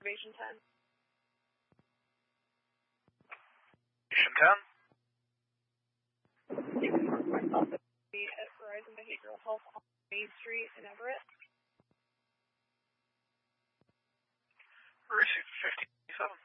Observation 10. Observation 10. Be at Verizon Behavioral Health on Main Street in Everett. Received 57.